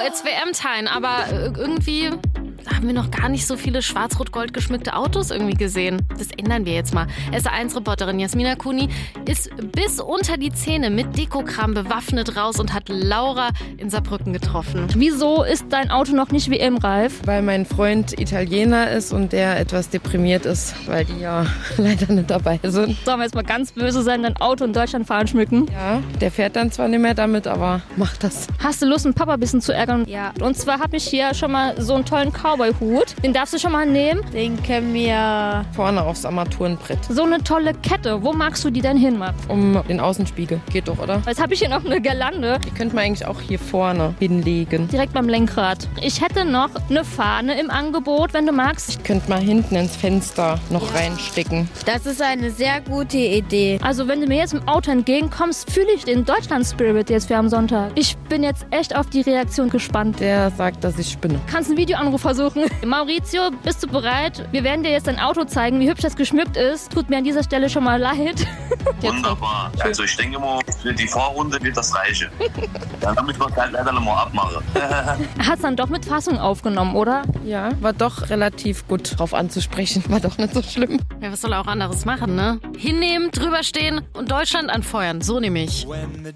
it's WM-Time, aber irgendwie haben wir noch gar nicht so viele schwarz-rot-gold geschmückte Autos irgendwie gesehen. Das ändern wir jetzt mal. SA1-Reporterin Jasmina Kuni ist bis unter die Zähne mit Dekokram bewaffnet raus und hat Laura in Saarbrücken getroffen. Wieso ist dein Auto noch nicht WM-reif? Weil mein Freund Italiener ist und der etwas deprimiert ist, weil die ja leider nicht dabei sind. Sollen wir jetzt mal ganz böse sein, dein Auto in Deutschland fahren schmücken? Ja, der fährt dann zwar nicht mehr damit, aber macht das. Hast du Lust, einen Papa ein bisschen zu ärgern? Ja. Und zwar habe ich hier schon mal so einen tollen Cowboy-Hut. Den darfst du schon mal nehmen. Den können wir Vorne aufs Armaturenbrett. So eine tolle Kette. Wo magst du die denn hinmachen? Um den Außenspiegel. Geht doch, oder? Jetzt habe ich hier noch eine Girlande. Die könnte man eigentlich auch hier vorne hinlegen. Direkt beim Lenkrad. Ich hätte noch eine Fahne im Angebot, wenn du magst. Ich könnte mal hinten ins Fenster noch reinstecken. Das ist eine sehr gute Idee. Also wenn du mir jetzt im Auto entgegenkommst, fühle ich den Deutschland-Spirit jetzt für am Sonntag. Ich bin jetzt echt auf die Reaktion gespannt. Der sagt, dass ich spinne. Kannst einen Videoanruf versuchen. Maurizio, bist du bereit? Wir werden dir jetzt dein Auto zeigen, wie hübsch das geschmückt ist. Tut mir an dieser Stelle schon mal leid. Wunderbar. Also ich denke mal, für die Fahrrunde wird das reichen. Ja, damit wir es halt leider nochmal abmachen. Er hat es dann doch mit Fassung aufgenommen, oder? Ja, war doch relativ gut drauf anzusprechen. War doch nicht so schlimm. Ja, was soll er auch anderes machen, ne? Hinnehmen, drüber stehen und Deutschland anfeuern. So nämlich.